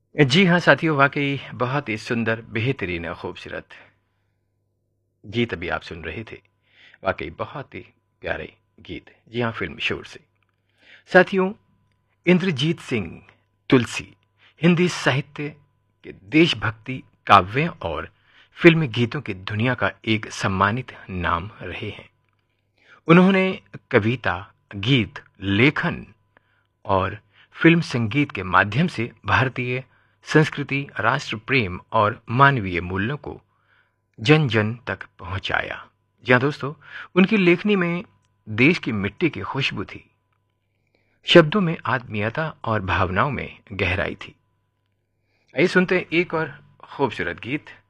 जी हाँ साथियों, वाक़ई बहुत ही सुंदर, बेहतरीन और खूबसूरत गीत अभी आप सुन रहे थे। वाक़ई बहुत ही प्यारे गीत। जी हाँ, फ़िल्म शोर से। साथियों, इंद्रजीत सिंह तुलसी हिंदी साहित्य के देशभक्ति काव्य और फ़िल्मी गीतों की दुनिया का एक सम्मानित नाम रहे हैं। उन्होंने कविता, गीत, लेखन और फ़िल्म संगीत के माध्यम से भारतीय संस्कृति, राष्ट्र प्रेम और मानवीय मूल्यों को जन जन तक पहुंचाया। जी हाँ दोस्तों, उनकी लेखनी में देश की मिट्टी की खुशबू थी, शब्दों में आत्मीयता और भावनाओं में गहराई थी। आइए सुनते हैं एक और खूबसूरत गीत।